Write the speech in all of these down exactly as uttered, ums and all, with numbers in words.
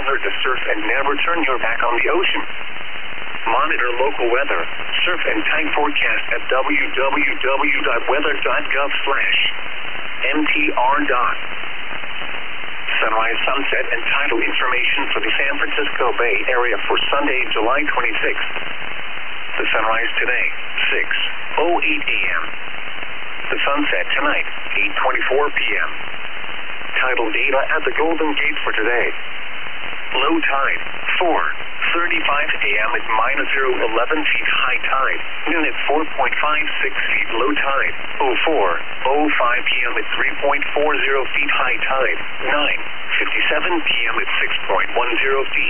learn to surf and never turn your back on the ocean. Monitor local weather, surf and time forecast at w w w dot weather dot gov slash m t r dot. Sunrise, sunset, and tidal information for the San Francisco Bay Area for Sunday, July twenty-sixth. The sunrise today, six oh eight a m The sunset tonight, eight twenty-four p m Tidal data at the Golden Gate for today. Low tide, four thirty-five a m at minus zero eleven feet high tide. Noon at four point five six feet low tide. oh four oh five p m at three point four zero feet high tide. nine fifty-seven p m at six point one zero feet.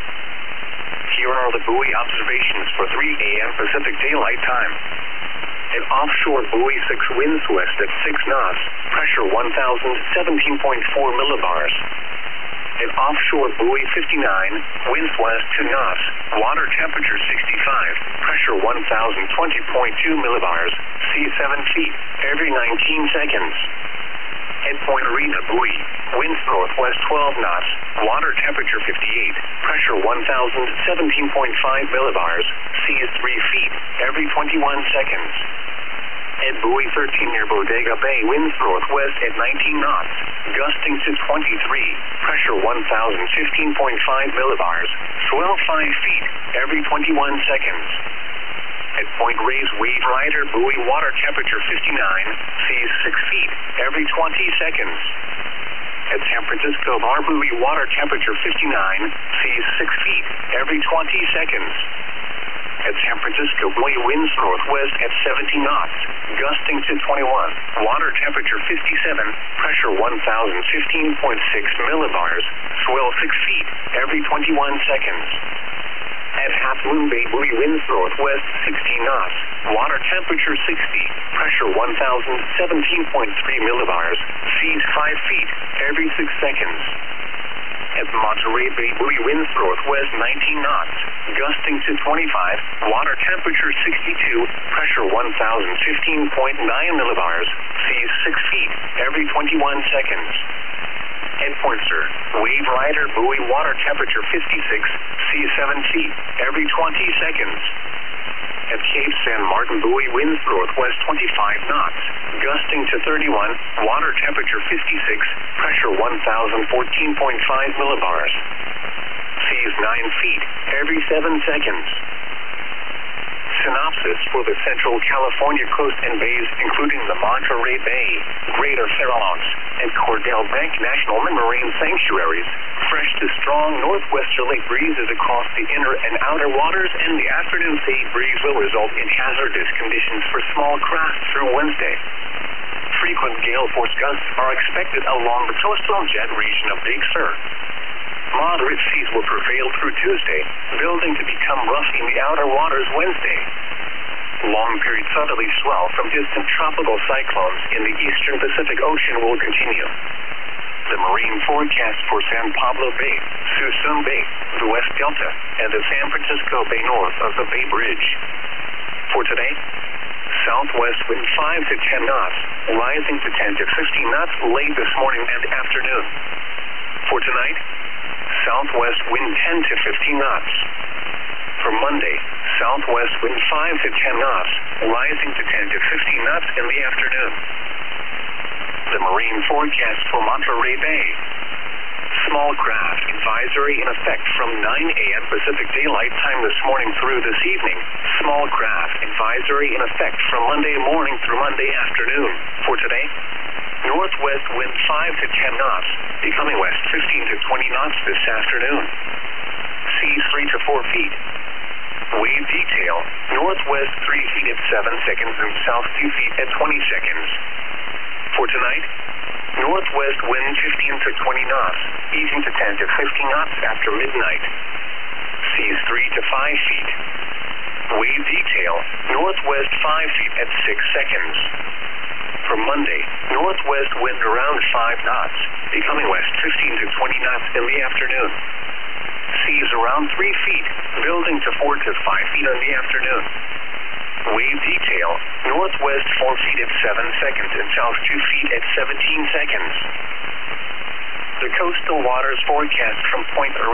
Here are the buoy observations for three a m Pacific Daylight Time. An offshore buoy six winds west at six knots, pressure one thousand seventeen point four millibars. An offshore buoy fifty-nine, winds west two knots, water temperature sixty-five, pressure one thousand twenty point two millibars, sea seven feet, every nineteen seconds. At Point Arena buoy, winds northwest twelve knots, water temperature fifty-eight, pressure one thousand seventeen point five millibars, sea is three feet, every twenty-one seconds. At buoy thirteen near Bodega Bay, winds northwest at nineteen knots, gusting to twenty-three, pressure one thousand fifteen point five millibars, swell five feet, every twenty-one seconds. At Point Reyes Wave Rider buoy, water temperature fifty-nine, seas six feet, every twenty seconds. At San Francisco Bar buoy, water temperature fifty-nine, seas six feet, every twenty seconds. At San Francisco buoy, winds northwest at seventy knots, gusting to twenty-one, water temperature fifty-seven, pressure one thousand fifteen point six millibars, swell six feet, every twenty-one seconds. At Half Moon Bay buoy, winds northwest sixteen knots, water temperature sixty, pressure one thousand seventeen point three millibars, seas five feet, every six seconds. At Monterey Bay buoy, winds northwest nineteen knots, gusting to twenty-five, water temperature sixty-two, pressure one thousand fifteen point nine millibars, seas six feet, every twenty-one seconds. At Pointer, Wave Rider buoy, water temperature fifty-six, sea seven feet, every twenty seconds. At Cape San Martin buoy, winds northwest twenty-five knots, gusting to thirty-one, water temperature fifty-six, pressure one thousand fourteen point five millibars. Seas nine feet, every seven seconds. Synopsis for the Central California coast and bays, including the Monterey Bay, Greater Farallones, and Cordell Bank National Marine Sanctuaries. Fresh to strong northwesterly breezes across the inner and outer waters, and the afternoon sea breeze will result in hazardous conditions for small craft through Wednesday. Frequent gale force gusts are expected along the coastal jet region of Big Sur. Moderate seas will prevail through Tuesday, building to become rough in the outer waters Wednesday. Long-period southerly swell from distant tropical cyclones in the eastern Pacific Ocean will continue. The marine forecast for San Pablo Bay, Suisun Bay, the West Delta, and the San Francisco Bay north of the Bay Bridge. For today, southwest wind five to ten knots, rising to ten to fifteen knots late this morning and afternoon. For tonight, southwest wind ten to fifteen knots. For Monday, southwest wind five to ten knots, rising to ten to fifteen knots in the afternoon. The marine forecast for Monterey Bay. Small craft advisory in effect from nine a m Pacific Daylight Time this morning through this evening. Small craft advisory in effect from Monday morning through Monday afternoon. For today, northwest wind five to ten knots, becoming west fifteen to twenty knots this afternoon. Seas three to four feet. Wave detail, northwest three feet at seven seconds and south two feet at twenty seconds. For tonight, northwest wind fifteen to twenty knots, easing to ten to fifteen knots after midnight. Seas three to five feet. Wave detail, northwest five feet at six seconds. For Monday, northwest wind around five knots, becoming west fifteen to twenty knots in the afternoon. Seas around three feet, building to four to five feet in the afternoon. Wave detail, northwest four feet at seven seconds and south two feet at seventeen seconds. The coastal waters forecast from Point Arena.